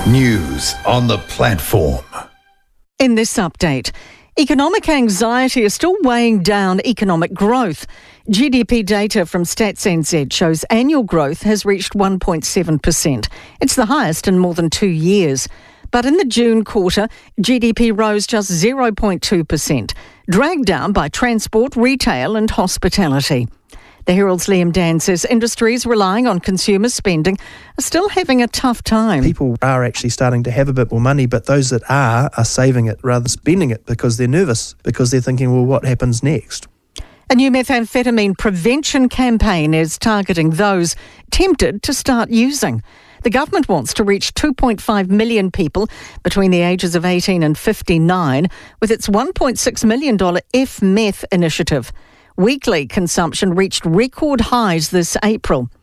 News on the platform. In this update, economic anxiety is still weighing down economic growth. GDP data from Stats NZ shows annual growth has reached 1.7%. It's the highest in more than 2 years. But in the June quarter, GDP rose just 0.2%, dragged down by transport, retail and hospitality. The Herald's Liam Dan says industries relying on consumer spending are still having a tough time. People are actually starting to have a bit more money, but those that are saving it rather than spending it because they're nervous, because they're thinking, well, what happens next? A new methamphetamine prevention campaign is targeting those tempted to start using. The government wants to reach 2.5 million people between the ages of 18 and 59 with its $1.6 million F-Meth initiative. Weekly consumption reached record highs this April.